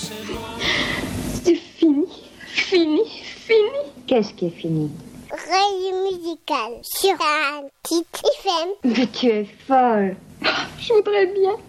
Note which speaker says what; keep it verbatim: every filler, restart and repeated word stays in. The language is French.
Speaker 1: C'est fini, fini, fini.
Speaker 2: Qu'est-ce qui est fini?
Speaker 3: Oreille musicale sur un petit F M.
Speaker 2: Mais tu es folle.
Speaker 1: Je voudrais bien